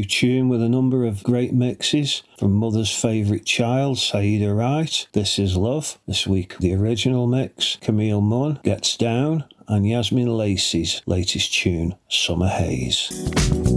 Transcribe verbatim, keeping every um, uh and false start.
tune with a number of great mixes from Mother's favourite child, Saida Wright, This Is Love. This week, the original mix, Camille Munn, Gets Down, and Yasmin Lacey's latest tune, Summer Haze.